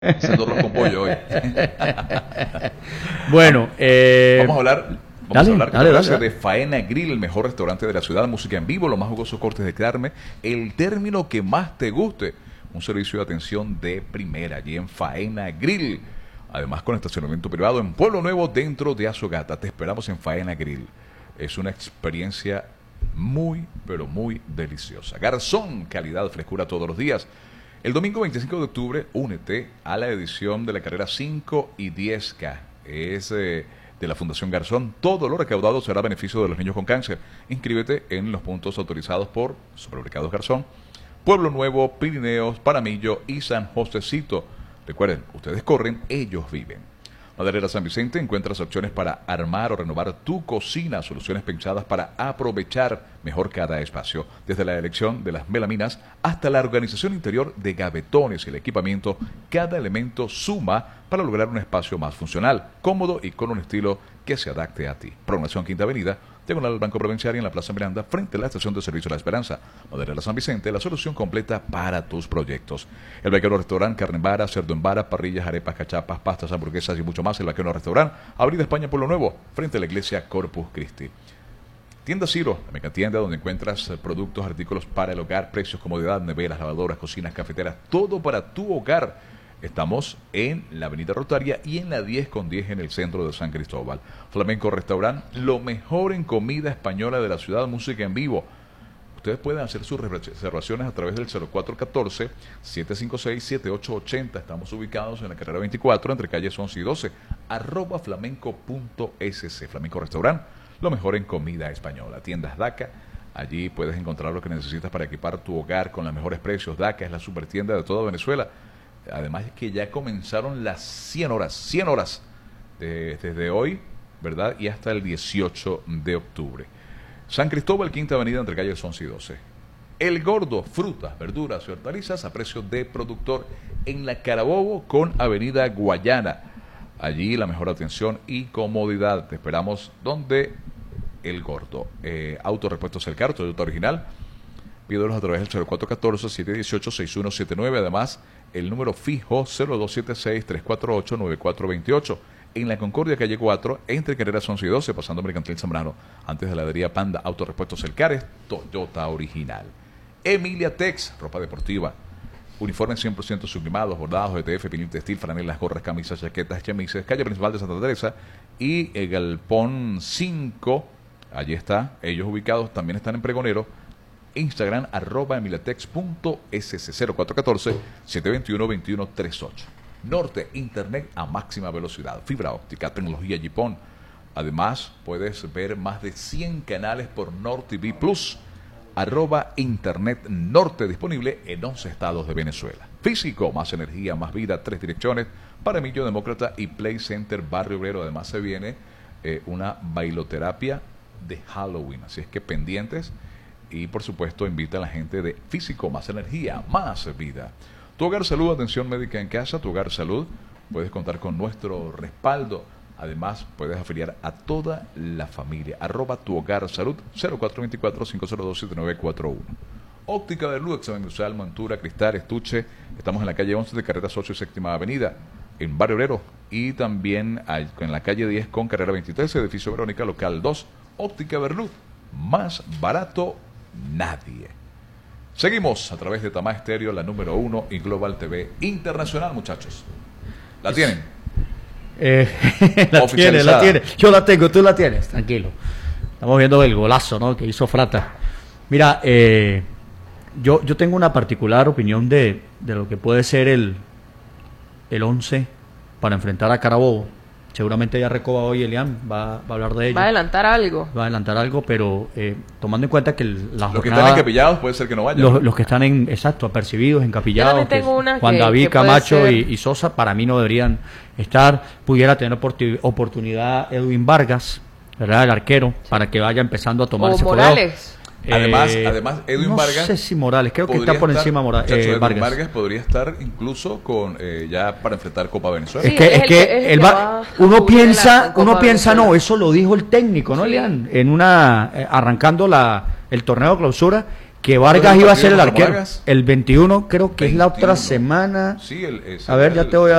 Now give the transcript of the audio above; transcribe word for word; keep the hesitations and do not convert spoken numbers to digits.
Haciendo arroz con pollo hoy. Bueno, eh, vamos a hablar, vamos dale, a hablar dale, dale, dale. de Faena Grill, el mejor restaurante de la ciudad, música en vivo, los más jugosos cortes de carne, el término que más te guste, un servicio de atención de primera allí en Faena Grill. Además, con estacionamiento privado en Pueblo Nuevo, dentro de Azogata. Te esperamos en Faena Grill. Es una experiencia muy, pero muy deliciosa. Garzón, calidad, frescura todos los días. El domingo veinticinco de octubre, únete a la edición de la carrera cinco y diez K. Es eh, de la Fundación Garzón. Todo lo recaudado será a beneficio de los niños con cáncer. Inscríbete en los puntos autorizados por Supermercados Garzón, Pueblo Nuevo, Pirineos, Paramillo y San Josecito. Recuerden, ustedes corren, ellos viven. Maderera San Vicente, encuentras opciones para armar o renovar tu cocina, soluciones pensadas para aprovechar mejor cada espacio, desde la elección de las melaminas hasta la organización interior de gavetones y el equipamiento. Cada elemento suma para lograr un espacio más funcional, cómodo y con un estilo que se adapte a ti. Prolongación Quinta Avenida, diagonal al Banco Provincial y en la Plaza Miranda, frente a la Estación de Servicio La Esperanza. Maderera San Vicente, la solución completa para tus proyectos. El Vaquero Restaurant, carne en vara, cerdo en vara, parrillas, arepas, cachapas, pastas, hamburguesas y mucho más. El Vaquero Restaurant, Avenida España, Pueblo Nuevo, frente a la iglesia Corpus Christi. Tienda Ciro, la megatienda donde encuentras productos, artículos para el hogar, precios, comodidad, neveras, lavadoras, cocinas, cafeteras, todo para tu hogar. Estamos en la Avenida Rotaria y en la diez con diez en el centro de San Cristóbal. Flamenco Restaurant, lo mejor en comida española de la ciudad, música en vivo. Ustedes pueden hacer sus reservaciones a través del cero cuatro uno cuatro, siete cinco seis, siete ocho ocho cero. Estamos ubicados en la carrera veinticuatro, entre calles once y doce. Arroba flamenco punto es. Flamenco Restaurant, lo mejor en comida española. Tiendas D A C A, allí puedes encontrar lo que necesitas para equipar tu hogar con los mejores precios. D A C A es la super tienda de toda Venezuela. Además es que ya comenzaron las cien horas, cien horas de, desde hoy, ¿verdad? Y hasta el dieciocho de octubre. San Cristóbal, Quinta Avenida, entre calles once y doce. El Gordo, frutas, verduras y hortalizas a precio de productor en la Carabobo con Avenida Guayana. Allí la mejor atención y comodidad. Te esperamos donde El Gordo. Eh, Autorepuestos El Carto, Toyota original. Pídelos a través del cero cuatro uno cuatro, siete uno ocho, seis uno siete nueve. Además, el número fijo cero dos siete seis, tres cuatro ocho, nueve cuatro dos ocho. En la Concordia, calle cuatro, entre carreras once y doce, pasando Mercantil Zambrano, antes de la heladería Panda. Autorepuestos El Cares, Toyota original. Emilia Tex, ropa deportiva. Uniformes cien por ciento sublimados, bordados, E T F, pinil textil, franelas, gorras, camisas, chaquetas, chemises. Calle principal de Santa Teresa y el Galpón cinco. Allí está. Ellos ubicados también están en Pregonero. Instagram, arroba emilatex punto es cero cuatro uno cuatro, siete dos uno, dos uno tres ocho. Norte, internet a máxima velocidad, fibra óptica, tecnología Jipón. Además, puedes ver más de cien canales por Norte T V Plus. Arroba Internet Norte, disponible en once estados de Venezuela. Físico, más energía, más vida, tres direcciones, Paramillo Demócrata y Play Center Barrio Obrero. Además se viene eh, una bailoterapia de Halloween, así es que pendientes. Y por supuesto invita a la gente de Físico, más energía, más vida. Tu Hogar Salud, atención médica en casa. Tu Hogar Salud, puedes contar con nuestro respaldo. Además, puedes afiliar a toda la familia. Arroba Tu Hogar Salud, cero cuatro dos cuatro, cinco cero dos, siete nueve cuatro uno. Óptica de Luz, examen visual, montura, cristal, estuche. Estamos en la calle once de carreras ocho y séptima avenida, en Barrio Obrero. Y también hay, en la calle diez con carrera veintitrés, edificio Verónica, local dos. Óptica Berluz, más barato nadie. Seguimos a través de Tamá Estéreo, la número uno, y Global T V Internacional, muchachos. ¿La tienen? Eh, la tiene, la tiene. Yo la tengo, tú la tienes, tranquilo. Estamos viendo el golazo, ¿no?, que hizo Frata. Mira, eh, yo, yo tengo una particular opinión de, de lo que puede ser el el once para enfrentar a Carabobo. Seguramente ya Recoba hoy, Elian, va, va a hablar de ello. Va a adelantar algo. Va a adelantar algo, pero eh, tomando en cuenta que el, la Los jornada, que están encapillados puede ser que no vayan. Los, los que están en, exacto, apercibidos, encapillados, que Juan que, David, que Camacho y, y Sosa, para mí no deberían estar. Pudiera tener oportun, oportunidad Edwin Vargas, ¿verdad?, el arquero, sí, para que vaya empezando a tomar o ese Morales. Además, eh, además Edwin no Vargas. No sé si Morales, creo que está por estar, encima Morales. Eh, Edwin Vargas. Vargas podría estar incluso con eh, ya para enfrentar Copa Venezuela. Sí, es que, es que, que él va, uno piensa, uno piensa, no, eso lo dijo el técnico, ¿no, sí, Elian? En una, eh, arrancando la, el torneo de clausura, que Vargas iba a ser el arquero. El veintiuno creo que veintiuno. Es la otra semana. Sí, el, a ver, ya te voy a